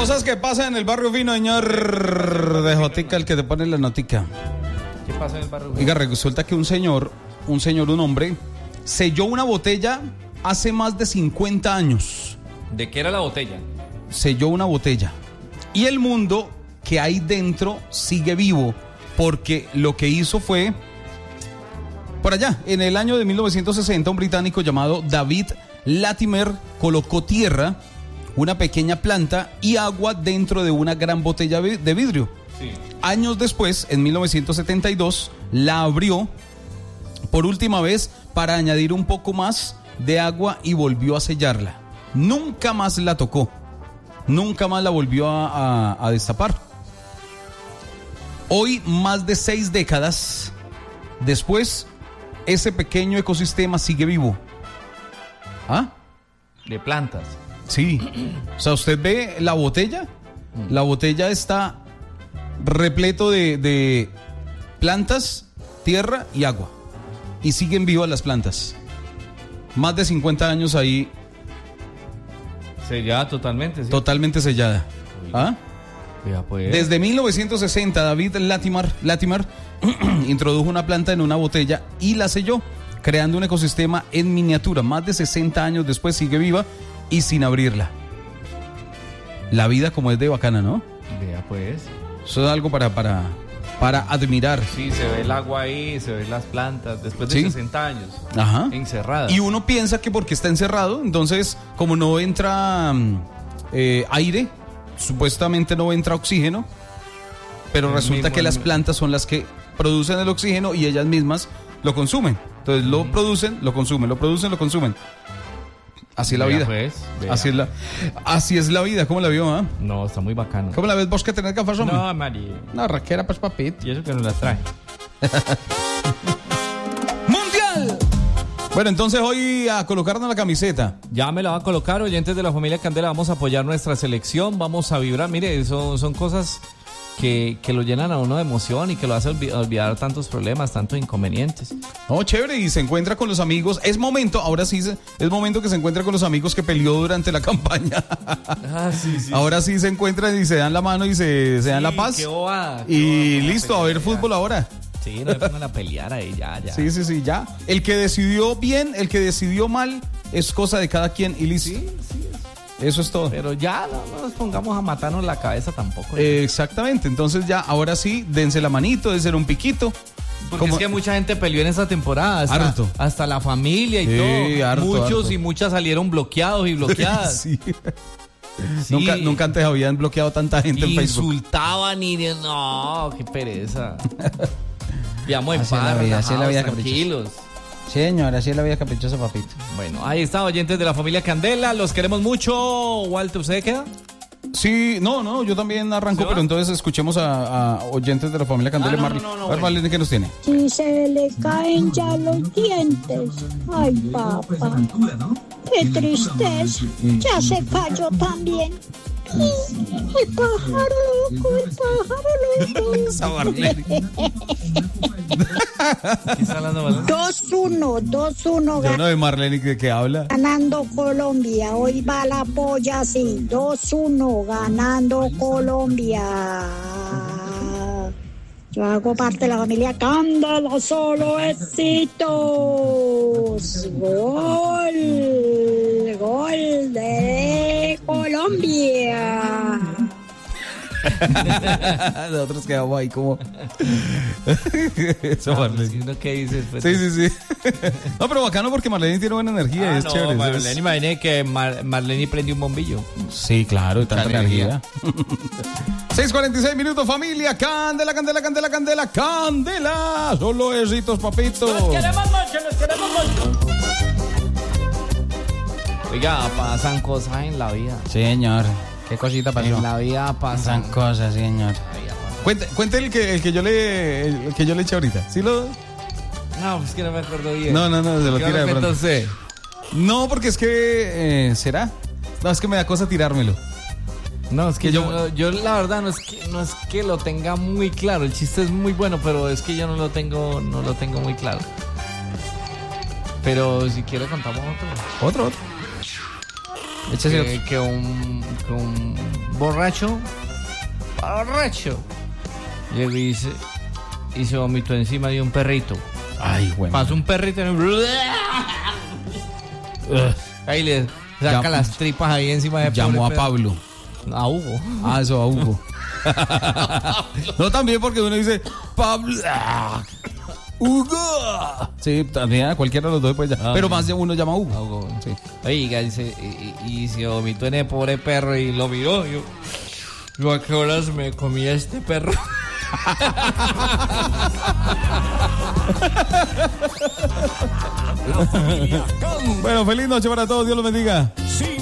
Cosas que pasan en el barrio fino, señor de Jotica, el que te pone la notica. ¿Qué pasa en el barrio fino? Oiga, resulta que un hombre, selló una botella hace más de 50 años. ¿De qué era la botella? Selló una botella. Y el mundo que hay dentro sigue vivo, porque lo que hizo fue, por allá, en el año de 1960, un británico llamado David Latimer colocó tierra, una pequeña planta y agua dentro de una gran botella de vidrio. Sí. Años después, en 1972, la abrió por última vez para añadir un poco más de agua y volvió a sellarla. Nunca más la tocó. Nunca más la volvió a destapar. Hoy, más de 6 décadas después, ese pequeño ecosistema sigue vivo. ¿Ah? De plantas. Sí. O sea, usted ve la botella. La botella está repleto de plantas, tierra y agua. Y siguen vivas las plantas. Más de 50 años ahí. Sellada totalmente, ¿sí? Totalmente sellada. ¿Ah? Ya pues. Desde 1960, David Latimer introdujo una planta en una botella y la selló, creando un ecosistema en miniatura. Más de 60 años después sigue viva y sin abrirla. La vida como es de bacana, ¿no? Vea pues. Eso es algo para admirar. Sí, se ve el agua ahí, se ven las plantas, después de 60 años. Ajá. Encerradas. Y uno piensa que porque está encerrado, entonces como no entra aire, supuestamente no entra oxígeno, pero resulta que las plantas son las que producen el oxígeno y ellas mismas lo consumen. Entonces lo producen, lo consumen, lo producen, lo consumen. Así es la vida. Pues, así es la vida. ¿Cómo la vio, ah? No, está muy bacano. ¿Cómo la ves vos que tenés gafas, hombre? No, María. No, raquera, pues, papito. Y eso que nos las trae. ¡Mundial! Bueno, entonces hoy a colocarnos la camiseta. Ya me la va a colocar, oyentes de la familia Candela. Vamos a apoyar nuestra selección, vamos a vibrar. Mire, son cosas que lo llenan a uno de emoción y que lo hace olvidar tantos problemas, tantos inconvenientes. Oh, chévere, y se encuentra con los amigos. Es momento, ahora sí, es momento que se encuentra con los amigos que peleó durante la campaña. Sí. Ahora sí se encuentran y se dan la mano y se dan la paz. Qué boba, y listo, a ver fútbol ahora. Sí, no me pongan a pelear ahí, ya. Sí, ya. El que decidió bien, el que decidió mal, es cosa de cada quien y listo. Sí. Eso es todo. Pero ya no nos pongamos a matarnos la cabeza tampoco. Exactamente, entonces ya, ahora sí, dense la manito, dense un piquito. Porque es que mucha gente peleó en esa temporada. Hasta la familia y todo. Muchos y muchas salieron bloqueados y bloqueadas. Sí. Nunca antes habían bloqueado tanta gente en Facebook. Insultaban y no, qué pereza. Veamos en paz, así es la vida, tranquilos. Sí, señora, así es la vida caprichosa, papito. Bueno, ahí está, oyentes de la familia Candela, los queremos mucho. Walter, ¿usted queda? Sí, no, yo también arranco, pero entonces escuchemos a oyentes de la familia Candela. A ver, Marlene, ¿qué nos tiene? Si se le caen ya los dientes. Ay, papá. Qué tristeza. Ya se cayó también. El pájaro loco. Esa Marlene. 2-1 Yo no de Marlene de qué habla. ganando Colombia. Hoy va la polla así. 2-1 ganando Colombia. Yo hago parte de la familia Candela, solo éxitos. Gol de Colombia. Nosotros quedamos ahí como eso, Marlene. ¿Qué dices? Pues, sí. No, pero bacano porque Marlene tiene buena energía y es chévere. Marlene, imaginé que Marlene prendió un bombillo. Sí, claro, y tanta energía. 6:46 minutos, familia Candela. Solo éxitos, papito. Los queremos mucho. Oiga, pasan cosas en la vida. Señor, ¿qué cosita pasó? En la vida pasan cosas, señor. Cuente el que yo le eché ahorita. ¿Sí lo? No, es que no me acuerdo bien. No, se lo tira de pronto. Entonces, no, porque es que ¿será? No, es que me da cosa tirármelo. No, es que yo la verdad no es que lo tenga muy claro. El chiste es muy bueno, pero es que yo no lo tengo muy claro. Pero si quiere contamos otro. Échese otro. Que un borracho. Llegó y se vomitó encima de un perrito. Ay, güey. Pasó un perrito en ahí le saca las tripas ahí encima de Llamó a Pablo. A Hugo. Ah, eso, a Hugo. No, también porque uno dice Pablo. Hugo. Sí, también a cualquiera de los dos puede llamar. Pero más de uno llama a Hugo. A Hugo. Sí. Oiga, y se vomitó en el pobre perro y lo miró. Yo a qué horas me comí este perro. Bueno, feliz noche para todos. Dios los bendiga.